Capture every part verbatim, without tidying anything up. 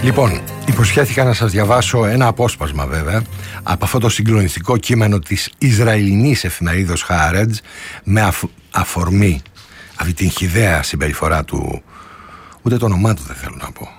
Λοιπόν, υποσχέθηκα να σας διαβάσω ένα απόσπασμα βέβαια από αυτό το συγκλονιστικό κείμενο της Ισραηλινής εφημερίδος Χααρέτζ με αφ, αφορμή αυτή την χυδαία συμπεριφορά του, ούτε το όνομά του δεν θέλω να πω,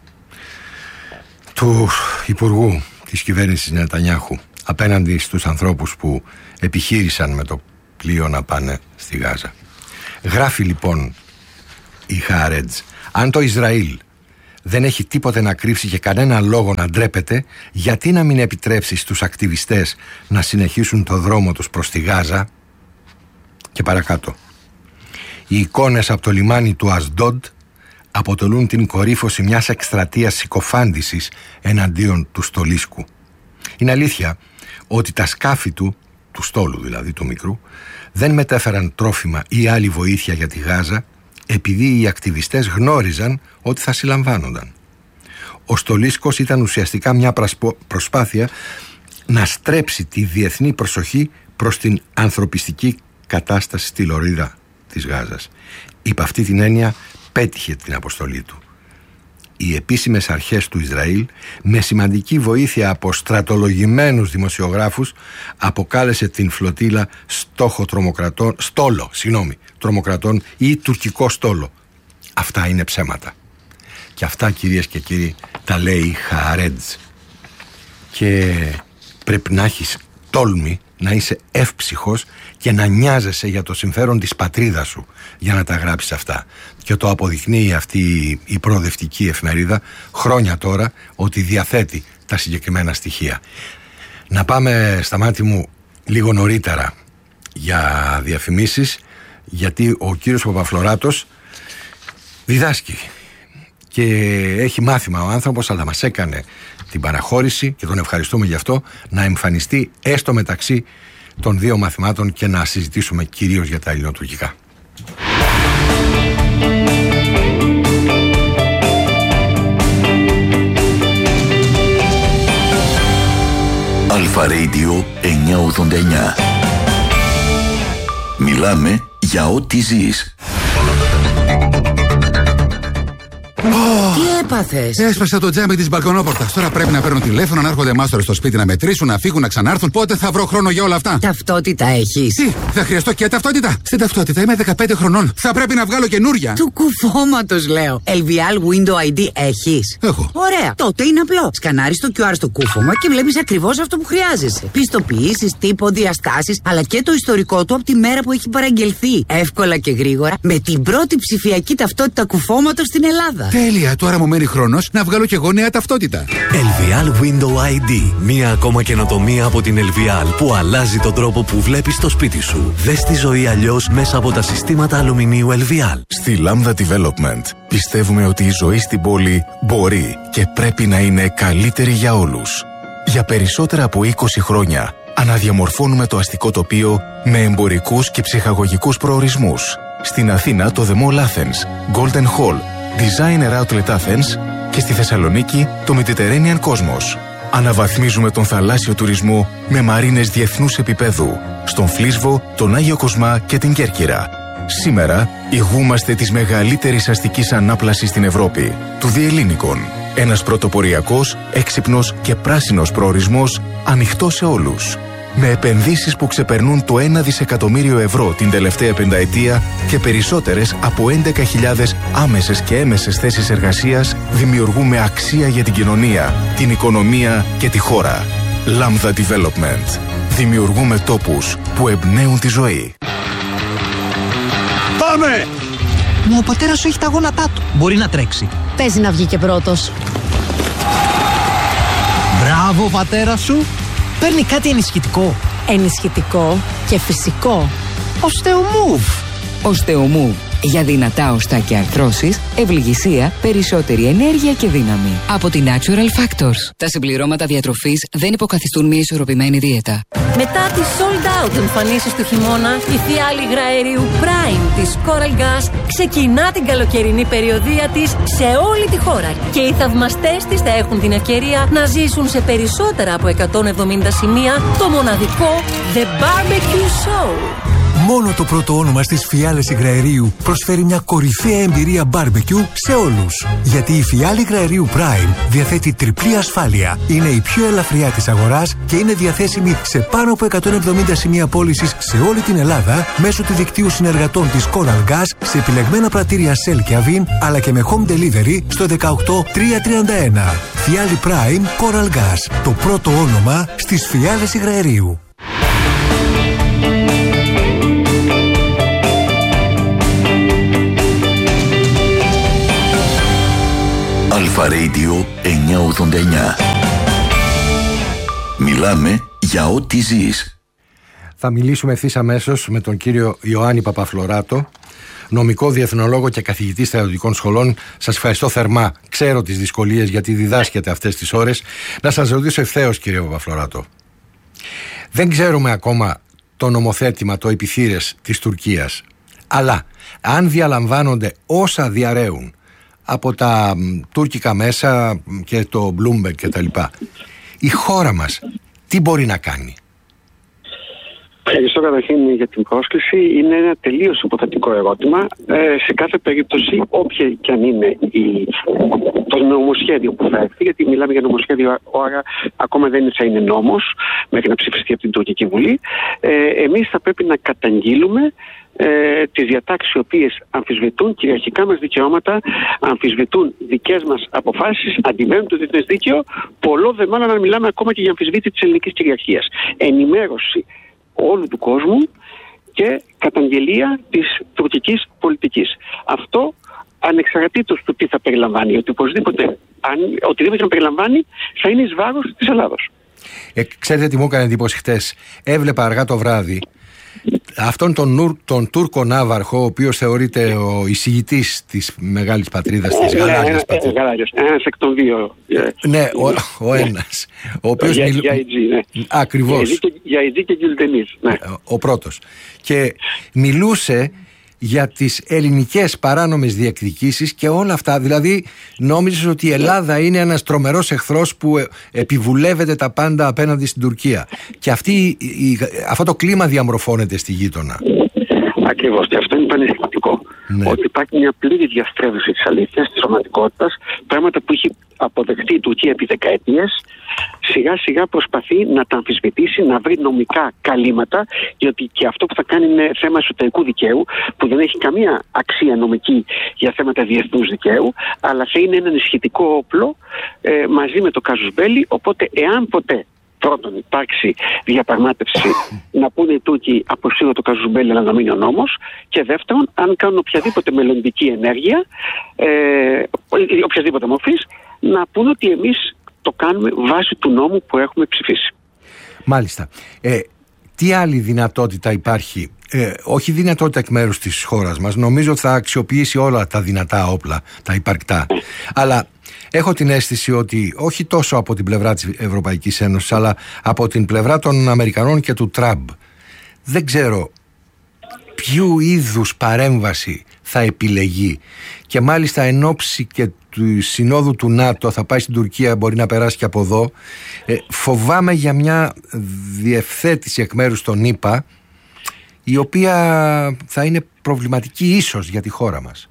του υπουργού της κυβέρνησης Νετανιάχου απέναντι στους ανθρώπους που επιχείρησαν με το πλοίο να πάνε στη Γάζα. Γράφει λοιπόν η Χααρέτζ: αν το Ισραήλ δεν έχει τίποτε να κρύψει και κανένα λόγο να ντρέπεται, γιατί να μην επιτρέψει στους ακτιβιστές να συνεχίσουν το δρόμο τους προς τη Γάζα? Και παρακάτω. Οι εικόνες από το λιμάνι του Ασντόντ αποτελούν την κορύφωση μιας εκστρατείας συκοφάντησης εναντίον του στολίσκου. Είναι αλήθεια ότι τα σκάφη του, του στόλου δηλαδή του μικρού, δεν μετέφεραν τρόφιμα ή άλλη βοήθεια για τη Γάζα, επειδή οι ακτιβιστές γνώριζαν ότι θα συλλαμβάνονταν. Ο στολίσκος ήταν ουσιαστικά μια προσπάθεια να στρέψει τη διεθνή προσοχή προς την ανθρωπιστική κατάσταση στη λωρίδα της Γάζας. Υπ' αυτή την έννοια πέτυχε την αποστολή του. Οι επίσημες αρχές του Ισραήλ, με σημαντική βοήθεια από στρατολογημένους δημοσιογράφους, αποκάλεσε την φλωτίλα στόχο τρομοκρατών, στόλο, συγγνώμη, τρομοκρατών ή τουρκικό στόλο. Αυτά είναι ψέματα. Και αυτά, κυρίες και κύριοι, τα λέει η Χααρέτζ. Και πρέπει να έχεις τόλμη, να είσαι εύψυχος και να νοιάζεσαι για το συμφέρον της πατρίδας σου για να τα γράψεις αυτά. Και το αποδεικνύει αυτή η προοδευτική εφημερίδα χρόνια τώρα, ότι διαθέτει τα συγκεκριμένα στοιχεία. Να πάμε, στα μάτι μου, λίγο νωρίτερα για διαφημίσεις, γιατί ο κύριος Παπαφλωράτος διδάσκει και έχει μάθημα ο άνθρωπος, αλλά μας έκανε την παραχώρηση και τον ευχαριστούμε γι' αυτό, να εμφανιστεί έστω μεταξύ των δύο μαθημάτων και να συζητήσουμε κυρίως για τα ελληνοτουρκικά. Αλφα Radio εννιακόσια ογδόντα εννιά. Μιλάμε για ό,τι ζεις. Τι έπαθες? Έσπασα το τζάμι της μπαλκονόπορτας. Τώρα πρέπει να παίρνω τηλέφωνο, να έρχονται μάστορες στο σπίτι να μετρήσουν, να φύγουν, να ξανάρθουν. Πότε θα βρω χρόνο για όλα αυτά? Ταυτότητα έχεις? Τι, θα χρειαστώ και ταυτότητα? Στην ταυτότητα είμαι δεκαπέντε χρονών. Θα πρέπει να βγάλω καινούρια. Του κουφώματος λέω. ελ βι ελ Window άι ντι έχεις? Έχω. Ωραία. Τότε είναι απλό. Σκανάρεις το κιου αρ στο κούφωμα και βλέπεις ακριβώς αυτό που χρειάζεσαι. Πιστοποιήσεις, τύπο, διαστάσεις, αλλά και το ιστορικό του από τη μέρα που έχει παραγγελθεί. Εύκολα και γρήγορα, με την πρώτη ψηφιακή ταυτότητα κουφώματος στην Ελλάδα. Τέλεια, τώρα μου μένει χρόνος να βγάλω κι εγώ νέα ταυτότητα. ελ βι ελ Window άι ντι. Μία ακόμα καινοτομία από την ελ βι ελ που αλλάζει τον τρόπο που βλέπεις το σπίτι σου. Δες τη ζωή αλλιώς μέσα από τα συστήματα αλουμινίου ελ βι ελ. Στη Lambda Development πιστεύουμε ότι η ζωή στην πόλη μπορεί και πρέπει να είναι καλύτερη για όλους. Για περισσότερα από είκοσι χρόνια αναδιαμορφώνουμε το αστικό τοπίο με εμπορικούς και ψυχαγωγικούς προορισμούς. Στην Αθήνα το The Mall Athens, Golden Hall, Designer Outlet Athens και στη Θεσσαλονίκη το Mediterranean Cosmos. Αναβαθμίζουμε τον θαλάσσιο τουρισμό με μαρίνες διεθνούς επίπεδου στον Φλίσβο, τον Άγιο Κοσμά και την Κέρκυρα. Σήμερα ηγούμαστε της μεγαλύτερης αστικής ανάπλασης στην Ευρώπη, του Διελλήνικων. Ένας πρωτοποριακός, έξυπνος και πράσινος προορισμός ανοιχτός σε όλους. Με επενδύσεις που ξεπερνούν το ένα δισεκατομμύριο ευρώ την τελευταία πενταετία και περισσότερες από έντεκα χιλιάδες άμεσες και έμεσες θέσεις εργασίας, δημιουργούμε αξία για την κοινωνία, την οικονομία και τη χώρα. Lambda Development. Δημιουργούμε τόπους που εμπνέουν τη ζωή. Πάμε! Μα ο πατέρας σου έχει τα γόνατά του. Μπορεί να τρέξει. Παίζει να βγει και πρώτος. Μπράβο, πατέρα σου. Παίρνει κάτι ενισχυτικό. Ενισχυτικό και φυσικό. Οστεομούβ. Οστεομούβ. Για δυνατά οστά και αρθρώσεις, ευληγησία, περισσότερη ενέργεια και δύναμη. Από τη Natural Factors. Τα συμπληρώματα διατροφής δεν υποκαθιστούν μια ισορροπημένη δίαιτα. Μετά τις sold out εμφανίσεις του χειμώνα, η φιάλη υγραερίου Prime της Coral Gas ξεκινά την καλοκαιρινή περιοδεία της σε όλη τη χώρα. Και οι θαυμαστές της θα έχουν την ευκαιρία να ζήσουν σε περισσότερα από εκατόν εβδομήντα σημεία το μοναδικό The Barbecue Show. Μόνο το πρώτο όνομα στις Φιάλες Υγραερίου προσφέρει μια κορυφαία εμπειρία μπάρμπεκιου σε όλους. Γιατί η Φιάλη Υγραερίου Prime διαθέτει τριπλή ασφάλεια. Είναι η πιο ελαφριά της αγοράς και είναι διαθέσιμη σε πάνω από εκατόν εβδομήντα σημεία πώλησης σε όλη την Ελλάδα μέσω του δικτύου συνεργατών της Coral Gas σε επιλεγμένα πρατήρια Shell και Avin, αλλά και με home delivery στο δεκαοκτώ τριακόσια τριάντα ένα. Φιάλη Prime Coral Gas. Το πρώτο όνομα στις Φιάλες Υγραερίου. Αλφα Radio εννιακόσια ογδόντα εννιά. Μιλάμε για ό,τι ζεις. Θα μιλήσουμε ευθύς αμέσως με τον κύριο Ιωάννη Παπαφλωράτο, νομικό διεθνολόγο και καθηγητή στρατιωτικών σχολών. Σας ευχαριστώ θερμά. Ξέρω τις δυσκολίες γιατί διδάσκετε αυτές τις ώρες. Να σας ρωτήσω ευθέως, κύριε Παπαφλωράτο. Δεν ξέρουμε ακόμα το νομοθέτημα, το επιθύρες της Τουρκίας. Αλλά αν διαλαμβάνονται όσα διαρρέουν από τα τουρκικά μέσα και το Bloomberg και τα λοιπά, η χώρα μας τι μπορεί να κάνει? Ευχαριστώ καταρχήν για την πρόσκληση. Είναι ένα τελείως υποθετικό ερώτημα. Ε, σε κάθε περίπτωση, όποια και αν είναι η, το νομοσχέδιο που θα έρθει, γιατί μιλάμε για νομοσχέδιο, άρα ακόμα δεν θα είναι νόμος μέχρι να ψηφιστεί από την Τουρκική Βουλή, ε, εμείς θα πρέπει να καταγγείλουμε ε, τις διατάξεις οι οποίες αμφισβητούν κυριαρχικά μας δικαιώματα, αμφισβητούν δικές μας αποφάσεις, αντιβαίνουν το διεθνές δίκαιο, πολλό δε μάλλον να μιλάμε ακόμα και για αμφισβήτηση της ελληνικής κυριαρχίας. Ενημέρωση όλου του κόσμου και καταγγελία της τουρκικής πολιτικής. Αυτό ανεξαρτήτως του τι θα περιλαμβάνει, ότι οπωσδήποτε αν, οτιδήποτε θα περιλαμβάνει θα είναι εις βάρος της Ελλάδος. Ε, ξέρετε τι μου έκανε εντύπωση χτες? Έβλεπα αργά το βράδυ αυτόν τον, Νουρ, τον Τούρκο ναύαρχο, ο οποίος θεωρείται ο εισηγητής της μεγάλης πατρίδας, της γαλάζιας πατρίδας. Γαλάζιος, ένας εκ των δύο. Ναι, ο, ο ένας. Ο οποίος για, μιλ... για ι τζι, ναι. Ακριβώς. Για ι τζι και Γκιουλτενής, ναι. Ο πρώτος. Και μιλούσε για τις ελληνικές παράνομες διεκδικήσεις και όλα αυτά. Δηλαδή νόμιζες ότι η Ελλάδα είναι ένας τρομερός εχθρός που επιβουλεύεται τα πάντα απέναντι στην Τουρκία. Και αυτή, η, αυτό το κλίμα διαμορφώνεται στη γείτονα. Ακριβώς, και αυτό είναι πανεσχετικό. Ναι. Ότι υπάρχει μια πλήρη διαστρέβλωση της αλήθειας, της πραγματικότητας, πράγματα που έχει αποδεχτεί η Τουρκία επί δεκαετίες, σιγά σιγά προσπαθεί να τα αμφισβητήσει, να βρει νομικά καλύματα, γιατί και αυτό που θα κάνει είναι θέμα εσωτερικού δικαίου, που δεν έχει καμία αξία νομική για θέματα διεθνούς δικαίου, αλλά θα είναι ένα ενισχυτικό όπλο ε, μαζί με το casus belli, οπότε εάν ποτέ πρώτον υπάρξει διαπραγμάτευση να πούνε οι Τούρκοι αποσύρω το casus belli αλλά να μείνει ο νόμος, και δεύτερον αν κάνουν οποιαδήποτε μελλοντική ενέργεια ε, οποιαδήποτε μορφής να πούνε ότι εμείς το κάνουμε βάσει του νόμου που έχουμε ψηφίσει. Μάλιστα. Ε, τι άλλη δυνατότητα υπάρχει? Ε, όχι δυνατότητα εκ μέρους της χώρας μας. Νομίζω ότι θα αξιοποιήσει όλα τα δυνατά όπλα, τα υπαρκτά. Αλλά έχω την αίσθηση ότι όχι τόσο από την πλευρά της Ευρωπαϊκής Ένωσης, αλλά από την πλευρά των Αμερικανών και του Τραμπ. Δεν ξέρω ποιου είδους παρέμβαση θα επιλεγεί. Και μάλιστα εν ώψη και του συνόδου του ΝΑΤΟ θα πάει στην Τουρκία, μπορεί να περάσει και από εδώ. Ε, φοβάμαι για μια διευθέτηση εκ μέρους των ΗΠΑ, η οποία θα είναι προβληματική ίσως για τη χώρα μας.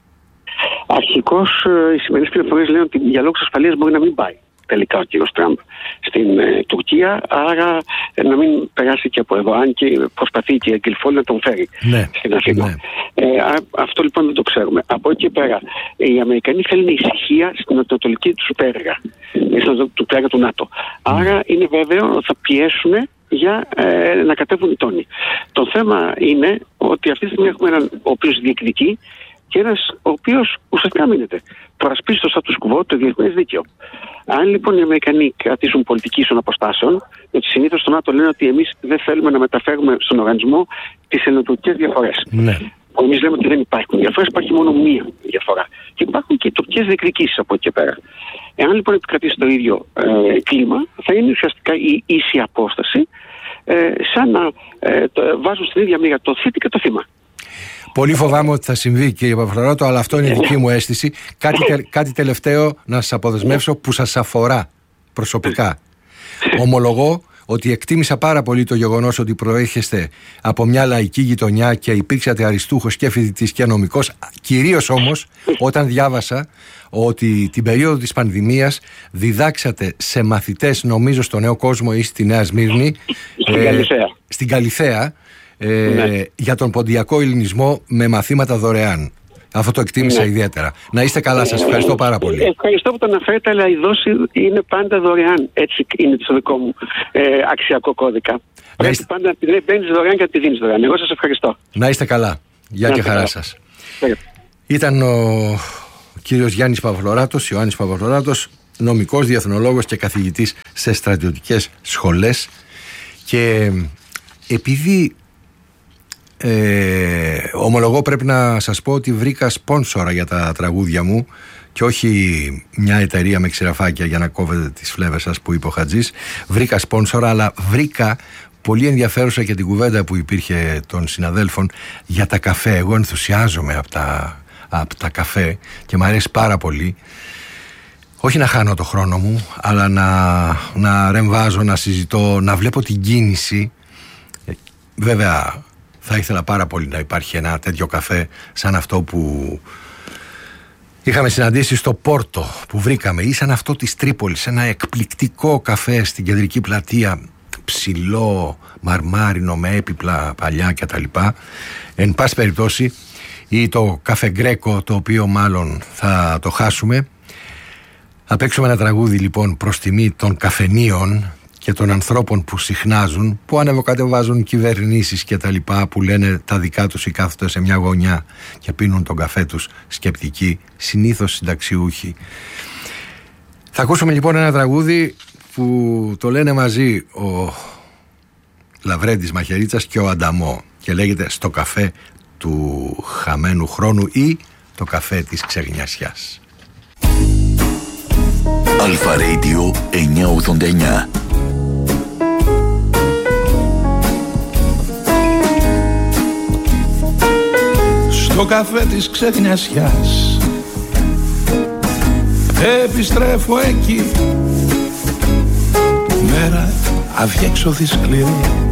Αρχικώς οι σημερινές πληροφορίες λένε ότι για λόγους ασφαλείας μπορεί να μην πάει τελικά ο κύριος Τραμπ στην ε, Τουρκία, άρα ε, να μην περάσει και από εδώ, αν και προσπαθεί και η Αγγελφόλη να τον φέρει ναι, στην Αθήνα. Ναι. Ε, α, αυτό λοιπόν δεν το ξέρουμε. Από εκεί και πέρα, οι Αμερικανοί θέλουν ησυχία στην ανατολική του πέργα, του πέργα του ΝΑΤΟ. Άρα είναι βέβαιο ότι θα πιέσουν για ε, να κατέβουν οι τόνοι. Το θέμα είναι ότι αυτή τη στιγμή έχουμε έναν ο οποίος διεκδικεί και ένας ο οποίος ουσιαστικά μείνεται. Προασπίζει το status quo, το διεθνές δίκαιο. Αν λοιπόν οι Αμερικανοί κρατήσουν πολιτική των αποστάσεων, γιατί συνήθως στο ΝΑΤΟ λένε ότι εμείς δεν θέλουμε να μεταφέρουμε στον οργανισμό τις ελληνοτουρκικές διαφορές. Ναι. Εμείς λέμε ότι δεν υπάρχουν διαφορές, υπάρχει μόνο μία διαφορά. Και υπάρχουν και οι τουρκικές διεκδικήσεις από εκεί και πέρα. Εάν λοιπόν επικρατήσει το ίδιο ε, κλίμα, θα είναι ουσιαστικά η ίση απόσταση, ε, σαν να ε, το, βάζουν στην ίδια μοίρα το θήτη και το θύμα. Πολύ φοβάμαι ότι θα συμβεί, κύριε Παπαφλωράτο, αλλά αυτό είναι η δική μου αίσθηση. Κάτι, κάτι τελευταίο να σας αποδεσμεύσω που σας αφορά προσωπικά. Ομολογώ ότι εκτίμησα πάρα πολύ το γεγονός ότι προέρχεστε από μια λαϊκή γειτονιά και υπήρξατε αριστούχος και φοιτητής και νομικός. Κυρίως όμως όταν διάβασα ότι την περίοδο της πανδημίας διδάξατε σε μαθητές, νομίζω στο Νέο Κόσμο ή στη Νέα Σμύρνη, στην ε, Καλυθέα, στην Καλυθέα ε, ναι. για τον ποντιακό ελληνισμό με μαθήματα δωρεάν. Αυτό το εκτίμησα ναι. ιδιαίτερα. Να είστε καλά, σας ευχαριστώ πάρα πολύ. Ευχαριστώ που το αναφέρετε, αλλά η δόση είναι πάντα δωρεάν. Έτσι είναι το δικό μου ε, αξιακό κώδικα. Πρέπει είστε... πάντα να την παίρνεις δωρεάν και να τη δίνεις δωρεάν. Εγώ σας ευχαριστώ. Να είστε καλά. Γεια και χαρά σας. Ήταν ο κύριος Γιάννης Παπαφλωράτος, Ιωάννης Παπαφλωράτος, νομικός, διεθνολόγος και καθηγητής σε στρατιωτικές σχολές. Και επειδή Ε, ομολογώ πρέπει να σας πω ότι βρήκα σπόνσορα για τα τραγούδια μου και όχι μια εταιρεία με ξηραφάκια για να κόβετε τις φλέβες σας που είπε ο Χατζής. Βρήκα σπόνσορα, αλλά βρήκα πολύ ενδιαφέρουσα και την κουβέντα που υπήρχε των συναδέλφων για τα καφέ. Εγώ ενθουσιάζομαι από τα, από τα καφέ και μου αρέσει πάρα πολύ. Όχι να χάνω το χρόνο μου, αλλά να, να ρεμβάζω, να συζητώ, να βλέπω την κίνηση. Βέβαια θα ήθελα πάρα πολύ να υπάρχει ένα τέτοιο καφέ σαν αυτό που είχαμε συναντήσει στο Πόρτο, που βρήκαμε, ή σαν αυτό της Τρίπολης, ένα εκπληκτικό καφέ στην κεντρική πλατεία, ψηλό, μαρμάρινο, με έπιπλα παλιά κτλ. Εν πάση περιπτώσει, ή το καφέ Γκρέκο, το οποίο μάλλον θα το χάσουμε. Θα παίξουμε ένα τραγούδι λοιπόν προς τιμή των καφενείων και των ανθρώπων που συχνάζουν, που ανεβοκατεβάζουν κυβερνήσεις και τα λοιπά, που λένε τα δικά τους ή κάθονται σε μια γωνιά και πίνουν τον καφέ τους σκεπτικοί, συνήθως συνταξιούχοι. Θα ακούσουμε λοιπόν ένα τραγούδι που το λένε μαζί ο Λαβρέντης Μαχαιρίτσας και ο Ανταμό και λέγεται «Στο καφέ του χαμένου χρόνου» ή «Το καφέ της ξεγνιασιάς». Αλφα Radio εννιακόσια ογδόντα εννιά. Στο καφέ της ξεγνιασιάς επιστρέφω εκεί, μέρα αδιέξοδη σκληρή.